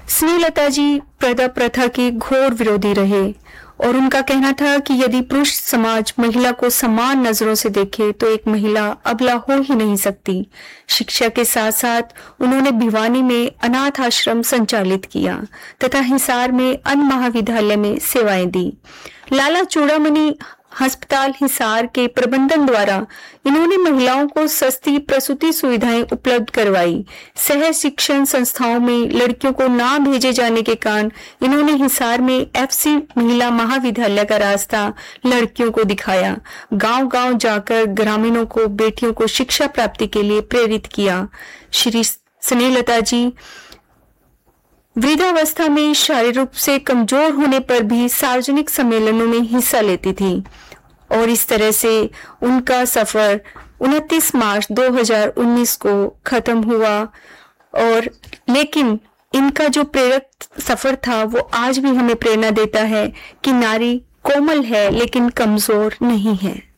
स्नेहलता जी प्रथा प्रथा के घोर विरोधी रहे और उनका कहना था कि यदि पुरुष समाज महिला को समान नजरों से देखे तो एक महिला अबला हो ही नहीं सकती। शिक्षा के साथ साथ उन्होंने भिवानी में अनाथ आश्रम संचालित किया तथा हिसार में अन्य महाविद्यालय में सेवाएं दी। लाला चूड़ामणि अस्पताल हिसार के प्रबंधन द्वारा इन्होंने महिलाओं को सस्ती प्रसूति सुविधाएं उपलब्ध करवाई। सह शिक्षण संस्थाओं में लड़कियों को ना भेजे जाने के कारण इन्होंने हिसार में एफसी महिला महाविद्यालय का रास्ता लड़कियों को दिखाया। गांव-गांव जाकर ग्रामीणों को बेटियों को शिक्षा प्राप्ति के लिए प्रेरित किया। श्री स्नेहलता जी वृद्धावस्था में शारीरिक रूप से कमजोर होने पर भी सार्वजनिक सम्मेलनों में हिस्सा लेती थी और इस तरह से उनका सफर 29 मार्च 2019 को खत्म हुआ। और लेकिन इनका जो प्रेरक सफर था वो आज भी हमें प्रेरणा देता है कि नारी कोमल है लेकिन कमजोर नहीं है।